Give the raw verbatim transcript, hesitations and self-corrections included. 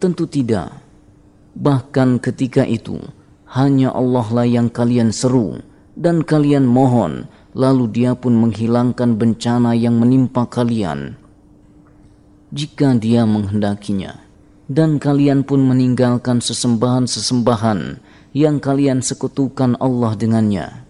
Tentu tidak. Bahkan ketika itu, hanya Allah lah yang kalian seru dan kalian mohon, lalu Dia pun menghilangkan bencana yang menimpa kalian jika Dia menghendakinya. Dan kalian pun meninggalkan sesembahan-sesembahan yang kalian sekutukan Allah dengannya.